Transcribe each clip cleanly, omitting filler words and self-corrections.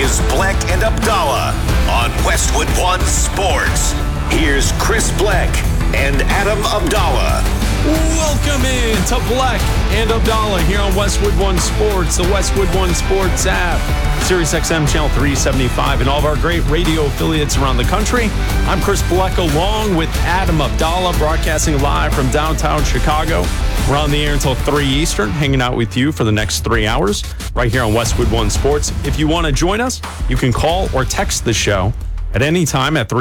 is Bleck and Abdallah on Westwood One Sports. Here's Chris Bleck and Adam Abdallah. Welcome in to Bleck and Abdallah here on Westwood One Sports, the Westwood One Sports app, Sirius XM Channel 375, and all of our great radio affiliates around the country. I'm Chris Bleck along with Adam Abdallah, broadcasting live from downtown Chicago. We're on the air until 3 Eastern, hanging out with you for the next 3 hours right here on Westwood One Sports. If you want to join us, you can call or text the show at any time at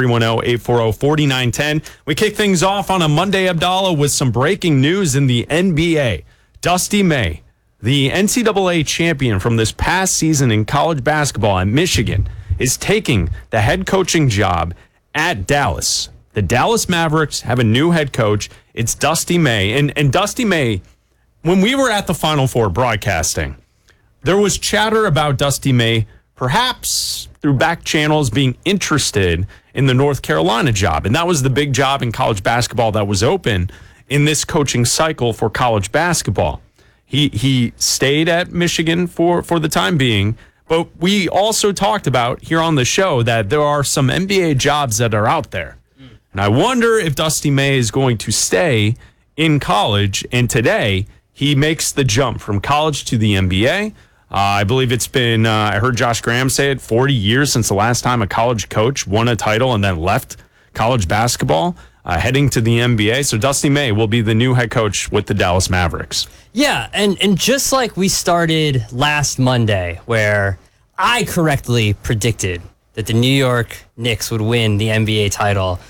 310-840-4910. We kick things off on a Monday, Abdallah, with some breaking news in the NBA. Dusty May, the NCAA champion from this past season in college basketball at Michigan, is taking the head coaching job at Dallas. The Dallas Mavericks have a new head coach. It's Dusty May. And Dusty May, when we were at the Final Four broadcasting, there was chatter about Dusty May perhaps through back channels being interested in the North Carolina job. And that was the big job in college basketball that was open in this coaching cycle for college basketball. He stayed at Michigan for the time being, but we also talked about here on the show that there are some NBA jobs that are out there. And I wonder if Dusty May is going to stay in college. And today he makes the jump from college to the NBA. I believe it's been, I heard Josh Graham say it, 40 years since the last time a college coach won a title and then left college basketball, heading to the NBA. So Dusty May will be the new head coach with the Dallas Mavericks. Yeah, and just like we started last Monday, where I correctly predicted that the New York Knicks would win the NBA title,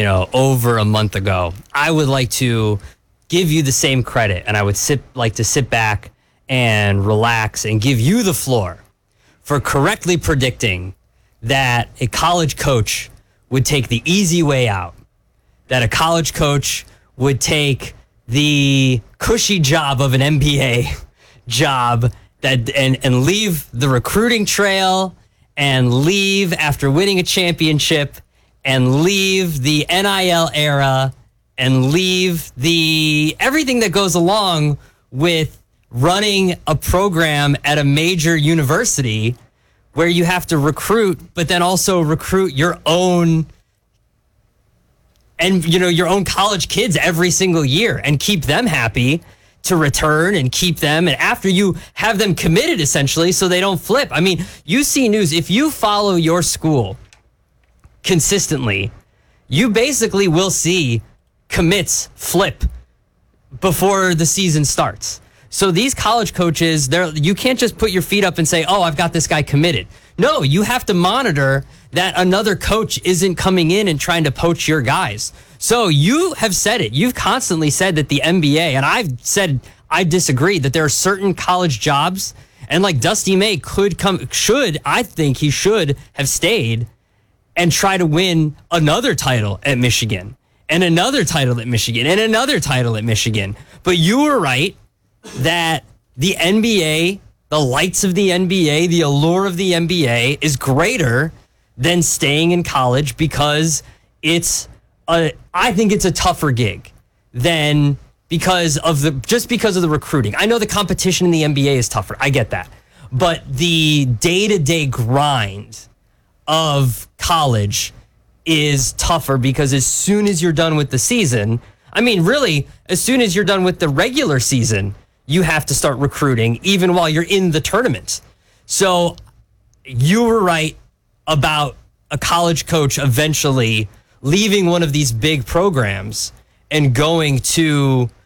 over a month ago, I would like to give you the same credit, and I would like to sit back and relax and give you the floor for correctly predicting that a college coach would take the easy way out, that a college coach would take the cushy job of an NBA job and leave the recruiting trail and leave after winning a championship and leave the NIL era and leave everything that goes along with running a program at a major university where you have to recruit, but then also recruit your own your own college kids every single year and keep them happy to return and keep them. And after you have them committed, essentially, so they don't flip. I mean, you see news. If you follow your school consistently, you basically will see commits flip before the season starts. So these college coaches, you can't just put your feet up and say, oh, I've got this guy committed. No, you have to monitor that another coach isn't coming in and trying to poach your guys. So you have said it. You've constantly said that the NBA, and I've said I disagree, that there are certain college jobs, and like Dusty May I think he should have stayed and try to win another title at Michigan, and another title at Michigan, and another title at Michigan. But you were right that the NBA, the lights of the NBA, the allure of the NBA is greater than staying in college because I think it's a tougher gig than because of the recruiting. I know the competition in the NBA is tougher. I get that. But the day-to-day grind of college is tougher because as soon as you're done with the season, really, as soon as you're done with the regular season, you have to start recruiting even while you're in the tournament. So you were right about a college coach eventually leaving one of these big programs and going to